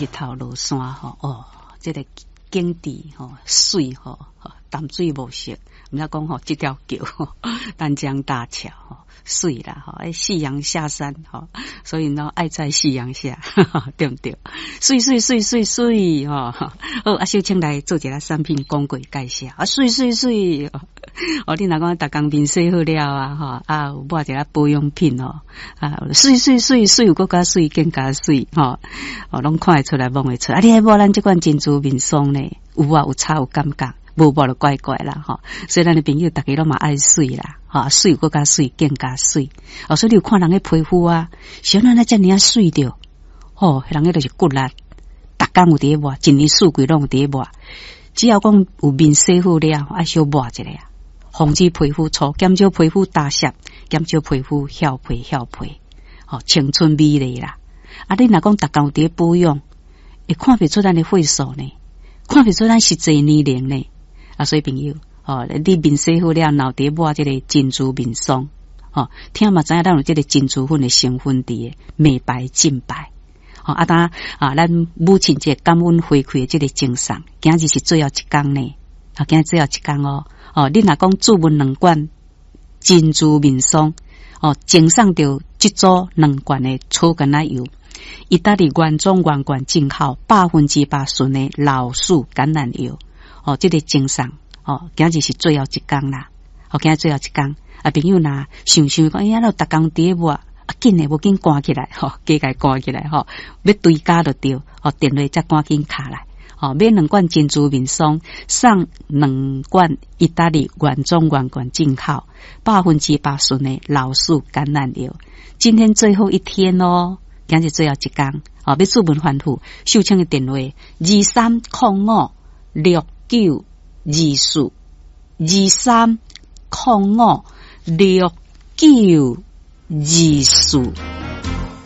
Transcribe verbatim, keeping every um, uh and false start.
日头落山吼，哦，这个景致吼水吼，淡水无色，毋知讲吼这条桥吼，丹江大桥吼。水啦，吼，哎，夕阳下山，吼，所以呢，爱在夕阳下，对不对？水水水水水，吼，好，啊，小青来做一个产品广告介绍，啊，水水水，哦，你若讲逐工面洗好了啊，吼，啊，有买一个保养品哦，啊，水水水水有搁加水，更加水，吼，哦，拢看会出来，摸会出来，啊，你还无咱这款珍珠面霜呢？有啊，有差有感觉。无无就怪怪啦吼，所以咱的朋友大家都嘛爱水啦，吼水搁加水更加水，哦，所以你有看人个皮肤啊，像咱那遮尔啊水着，吼，人个就是骨力，逐工有伫抹，一年四季拢有伫抹，只要讲有面洗好了，爱小抹一下啊，防止皮肤粗，减少皮肤打湿，减少皮肤翘皮翘皮，吼青春美丽啦。啊，你若讲逐工有伫保养，会看不出咱的岁数呢，看不出咱实际年龄呢。啊，所以朋友，哦，你面洗好了，脑底抹这个珍珠面霜，哦，听嘛知影咱有这个珍珠粉的成分伫美白净白，哦，啊，当啊，咱母亲节感恩回馈的这个精神，今日是最后一天呢，啊，今日最后一天哦，哦，你若讲注文两罐珍珠面霜，哦，赠送到这组两罐的草橄榄油，意大利原装原罐进口百分之百纯的老树橄榄油。哦，这个精神哦，今日是最后一天啦。哦，今日最后一天，啊，朋友呐，想想讲，哎呀，那逐工伫抹，啊，紧诶，无紧赶起来，吼、哦，加个赶起来，吼、哦，要对家就对，哦，电话再赶紧卡来，哦，买两罐珍珠面霜，送两罐意大利原装原罐进口百分之百纯的老树橄榄油。今天最后一天哦，今日最后一天，哦，要注文反复，秀清的电话二三零五六。九二四二三零五六九二四。